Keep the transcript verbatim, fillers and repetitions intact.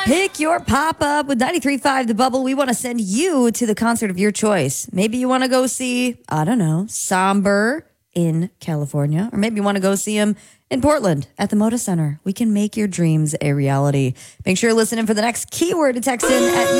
Pick your pop-up with ninety-three point five The Bubble. We want to send you to the concert of your choice. Maybe you want to go see, I don't know, Somber in California, or maybe you want to go see him in Portland at the Moda Center. We can make your dreams a reality. Make sure you're listening for the next keyword to text in at